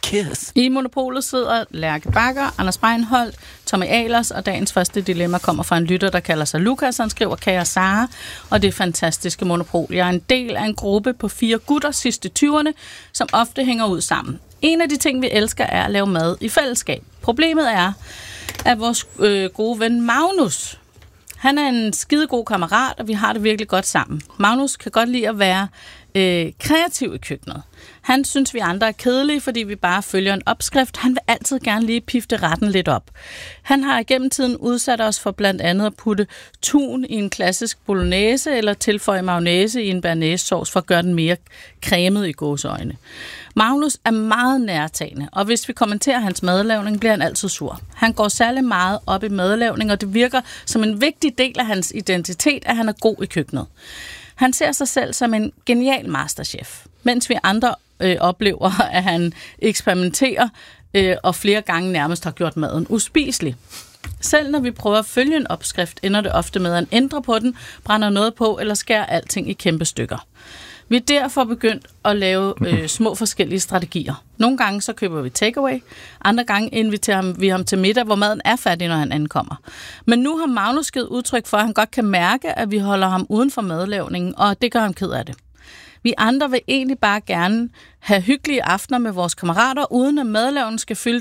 kiss. I Monopolet sidder Lærke Bagger, Anders Breinholt, Tommy Ahlers, og dagens første dilemma kommer fra en lytter, der kalder sig Lukas. Han skriver, kære Sara, og det fantastiske Monopol. Jeg er en del af en gruppe på 4 gutter sidste 20'erne, som ofte hænger ud sammen. En af de ting, vi elsker, er at lave mad i fællesskab. Problemet er, at vores gode ven Magnus, han er en skidegod kammerat, og vi har det virkelig godt sammen. Magnus kan godt lide at være kreativ i køkkenet. Han synes, vi andre er kedelige, fordi vi bare følger en opskrift. Han vil altid gerne lige pifte retten lidt op. Han har igennem tiden udsat os for blandt andet at putte tun i en klassisk bolognese, eller tilføje mayonnaise i en bearnaisesauce for at gøre den mere cremet i gåseøjne. Magnus er meget nærtagende, og hvis vi kommenterer hans madlavning, bliver han altid sur. Han går særlig meget op i madlavning, og det virker som en vigtig del af hans identitet, at han er god i køkkenet. Han ser sig selv som en genial masterchef, mens vi andre oplever, at han eksperimenterer og flere gange nærmest har gjort maden uspiselig. Selv når vi prøver at følge en opskrift, ender det ofte med at ændre på den, brænder noget på eller skærer alting i kæmpe stykker. Vi er derfor begyndt at lave små forskellige strategier. Nogle gange så køber vi takeaway, andre gange inviterer vi ham til middag, hvor maden er færdig, når han ankommer. Men nu har Magnus givet udtryk for, at han godt kan mærke, at vi holder ham uden for madlavningen, og det gør ham ked af det. Vi andre vil egentlig bare gerne have hyggelige aftener med vores kammerater, uden at madlavningen skal fylde